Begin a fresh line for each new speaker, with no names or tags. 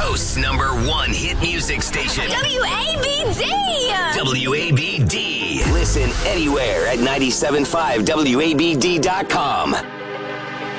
Coast's #1 hit music station.
WABD!
WABD. Listen anywhere at 97.5WABD.com.